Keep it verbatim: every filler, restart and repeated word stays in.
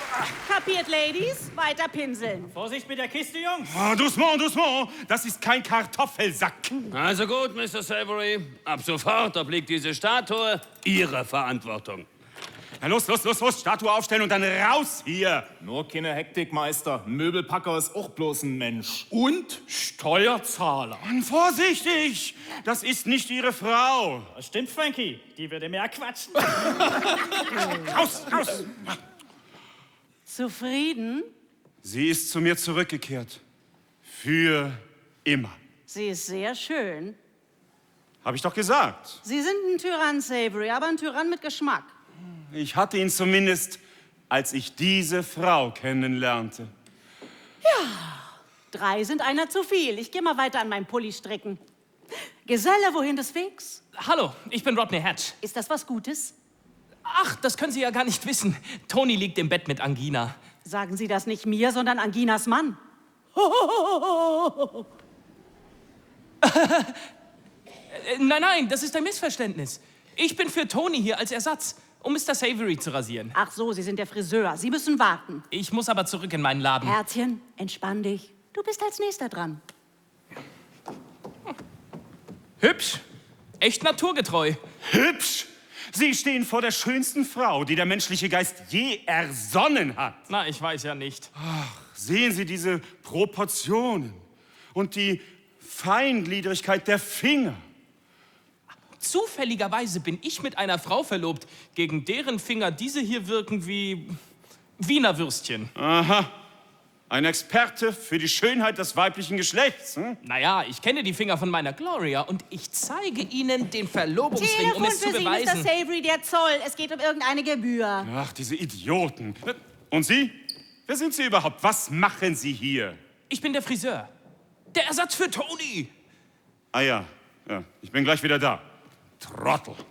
Kapiert, Ladies? Weiter pinseln. Vorsicht mit der Kiste, Jungs. Oh, doucement, doucement. Das ist kein Kartoffelsack. Also gut, Mister Savory. Ab sofort obliegt diese Statue Ihrer Verantwortung. Na los, los, los, los. Statue aufstellen und dann raus hier. Nur keine Hektik, Meister. Ein Möbelpacker ist auch bloß ein Mensch. Und Steuerzahler. Mann, vorsichtig. Das ist nicht Ihre Frau. Das stimmt, Frankie. Die würde mehr quatschen. Raus, raus. Zufrieden? Sie ist zu mir zurückgekehrt. Für immer. Sie ist sehr schön. Hab ich doch gesagt. Sie sind ein Tyrann, Savory, aber ein Tyrann mit Geschmack. Ich hatte ihn zumindest, als ich diese Frau kennenlernte. Drei sind einer zu viel. Ich gehe mal weiter an meinem Pulli stricken. Geselle, wohin des Wegs? Hallo, ich bin Rodney Hatch. Ist das was Gutes? Ach, das können Sie ja gar nicht wissen. Tony liegt im Bett mit Angina. Sagen Sie das nicht mir, sondern Anginas Mann. Äh, nein, nein, das ist ein Missverständnis. Ich bin für Tony hier als Ersatz, um Mister Savory zu rasieren. Ach so, Sie sind der Friseur. Sie müssen warten. Ich muss aber zurück in meinen Laden. Herzchen, entspann dich. Du bist als Nächster dran. Hübsch. Echt naturgetreu. Hübsch. Sie stehen vor der schönsten Frau, die der menschliche Geist je ersonnen hat. Na, ich weiß ja nicht. Sehen Sie diese Proportionen und die Feingliedrigkeit der Finger. Zufälligerweise bin ich mit einer Frau verlobt, gegen deren Finger diese hier wirken wie Wiener Würstchen. Aha. Ein Experte für die Schönheit des weiblichen Geschlechts. Hm? Naja, ich kenne die Finger von meiner Gloria und ich zeige Ihnen den Verlobungsring, um Telefon es zu für Sie, beweisen. Mister Savory, der Zoll. Es geht um irgendeine Gebühr. Ach, diese Idioten. Und Sie? Wer sind Sie überhaupt? Was machen Sie hier? Ich bin der Friseur. Der Ersatz für Tony. Ah ja, ja. Ich bin gleich wieder da. Trottel.